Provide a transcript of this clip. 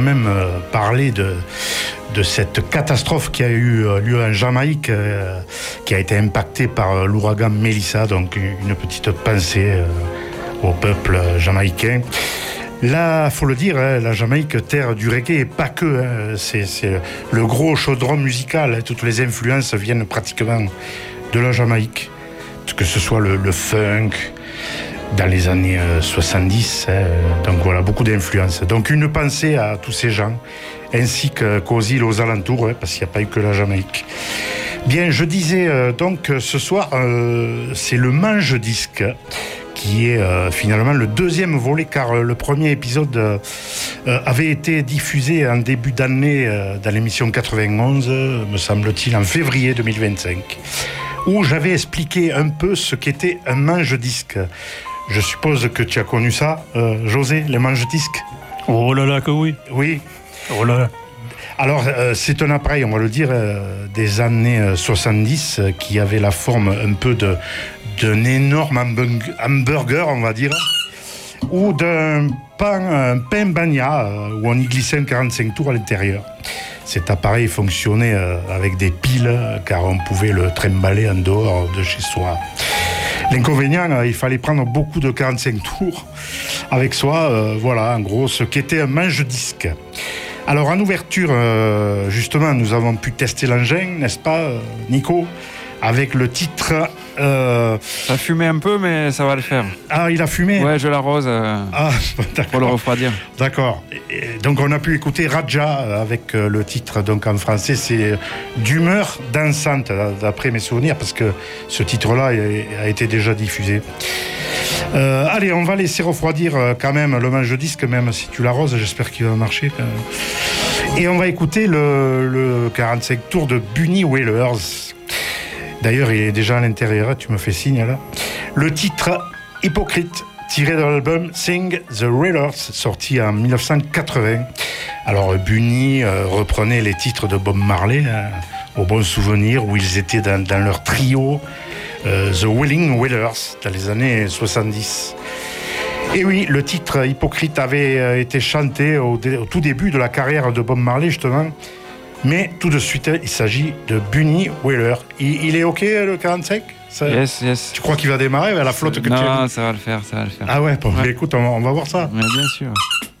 même parler de cette catastrophe qui a eu lieu en Jamaïque, qui a été impactée par l'ouragan Melissa, donc une petite pensée au peuple jamaïcain. Là, faut le dire, la Jamaïque, terre du reggae, et pas que. C'est le gros chaudron musical. Toutes les influences viennent pratiquement de la Jamaïque. Que ce soit le funk dans les années 70. Donc voilà, beaucoup d'influences. Donc une pensée à tous ces gens, ainsi qu'aux îles aux alentours, parce qu'il n'y a pas eu que la Jamaïque. Bien, je disais donc ce soir, c'est le Manche-Disque, qui est finalement le deuxième volet, car le premier épisode avait été diffusé en début d'année dans l'émission 91, me semble-t-il, en février 2025, où j'avais expliqué un peu ce qu'était un manche-disque. Je suppose que tu as connu ça, José, les manche-disques ? Oh là là, que oui. Oui. Oh là là. Alors, c'est un appareil, on va le dire, des années 70, qui avait la forme un peu d'un énorme hamburger, on va dire, ou un pain bagna, où on y glissait un 45 tours à l'intérieur. Cet appareil fonctionnait avec des piles, car on pouvait le trimballer en dehors de chez soi. L'inconvénient, il fallait prendre beaucoup de 45 tours avec soi. Voilà, en gros, ce qu'était un manche-disque. Alors, en ouverture, justement, nous avons pu tester l'engin, n'est-ce pas, Nico ? Avec le titre... Ça fumait un peu, mais ça va le faire. Ah, il a fumé ? Ouais, je l'arrose pour le refroidir. D'accord. Et donc, on a pu écouter Raja avec le titre, donc en français, c'est d'humeur dansante, d'après mes souvenirs, parce que ce titre-là a été déjà diffusé. Allez, on va laisser refroidir quand même le manche-disque, même si tu l'arroses, j'espère qu'il va marcher. Et on va écouter le 45 tours de Bunny Wailers. D'ailleurs, il est déjà à l'intérieur, tu me fais signe là. Le titre Hypocrite, tiré de l'album Sing the Wailers, sorti en 1980. Alors, Bunny reprenait les titres de Bob Marley, au bon souvenir, où ils étaient dans leur trio The Wailing Wailers, dans les années 70. Et oui, le titre Hypocrite avait été chanté au tout début de la carrière de Bob Marley, justement. Mais tout de suite, il s'agit de Bunny Wailer. Il est OK, le 45 ? Yes. Tu crois qu'il va démarrer vers la flotte que tu as ? Non, ça va le faire. Ah ouais, bon, ouais. Écoute, on va voir ça. Mais bien sûr.